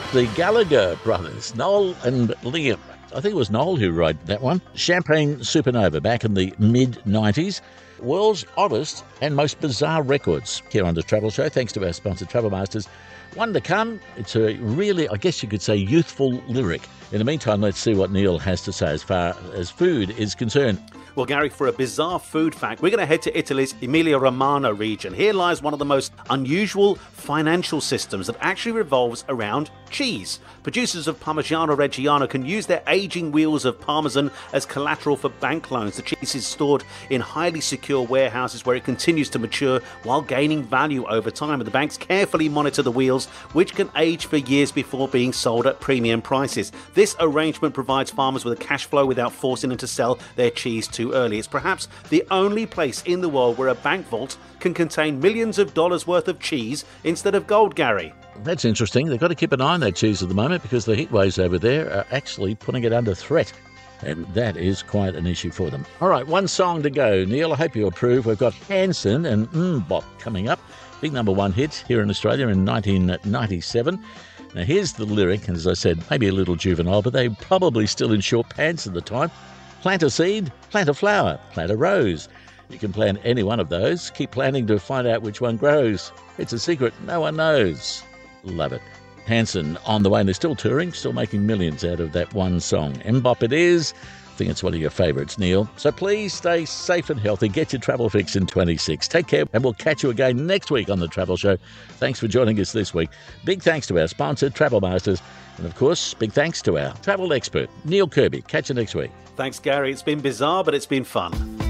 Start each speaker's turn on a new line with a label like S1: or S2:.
S1: The Gallagher brothers, Noel and Liam. I think it was Noel who wrote that one. Champagne Supernova back in the mid-90s. World's oddest and most bizarre records here on the Travel Show, thanks to our sponsor, Travel Masters. One to come. It's a really, I guess you could say, youthful lyric. In the meantime, let's see what Neil has to say as far as food is concerned.
S2: Well, Gary, for a bizarre food fact, we're going to head to Italy's Emilia-Romagna region. Here lies one of the most unusual financial systems that actually revolves around cheese. Producers of Parmigiano Reggiano can use their aging wheels of Parmesan as collateral for bank loans. The cheese is stored in highly secure warehouses where it continues to mature while gaining value over time. And the banks carefully monitor the wheels, which can age for years before being sold at premium prices. This arrangement provides farmers with a cash flow without forcing them to sell their cheese too early. It's perhaps the only place in the world where a bank vault can contain millions of dollars worth of cheese instead of gold, Gary.
S1: That's interesting. They've got to keep an eye on that cheese at the moment because the heat waves over there are actually putting it under threat. And that is quite an issue for them. All right, one song to go. Neil, I hope you approve. We've got Hanson and Mbop coming up. Big number one hit here in Australia in 1997. Now, here's the lyric, and as I said, maybe a little juvenile, but they were probably still in short pants at the time. Plant a seed, plant a flower, plant a rose. You can plant any one of those. Keep planting to find out which one grows. It's a secret no one knows. Love it. Hanson on the way, and they're still touring, still making millions out of that one song. Mbop it is. I think it's one of your favourites, Neil. So please stay safe and healthy. Get your travel fix in 26. Take care, and we'll catch you again next week on The Travel Show. Thanks for joining us this week. Big thanks to our sponsor, Travel Masters. And of course, big thanks to our travel expert, Neil Kirby. Catch you next week.
S2: Thanks, Gary. It's been bizarre, but it's been fun.